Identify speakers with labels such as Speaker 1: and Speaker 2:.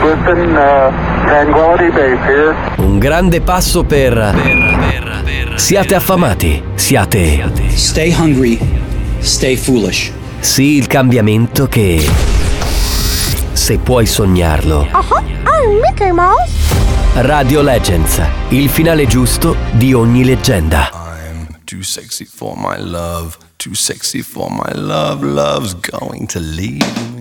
Speaker 1: Listen, Tranquility Base here.
Speaker 2: Un grande passo per siate affamati, siate
Speaker 3: Stay hungry, stay foolish.
Speaker 2: sì il cambiamento che se puoi sognarlo.
Speaker 4: I'm Mickey Mouse.
Speaker 2: Radio Legends, il finale giusto di ogni leggenda.
Speaker 5: I'm too sexy for my love, too sexy for my love, love's going to leave me.